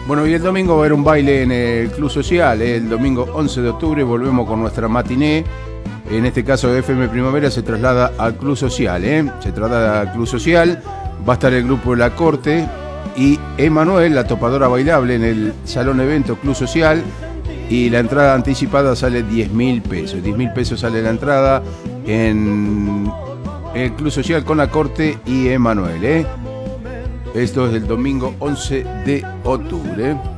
Bueno, y el domingo va a haber un baile en el Club Social, el domingo 11 de octubre volvemos con nuestra matiné. En este caso de FM Primavera se traslada al Club Social, se traslada al Club Social, va a estar el grupo de La Corte y Emanuel, la topadora bailable, en el Salón Evento Club Social, y la entrada anticipada sale 10.000 pesos. 10.000 pesos sale la entrada en el Club Social con La Corte y Emanuel, Esto es el domingo 11 de octubre.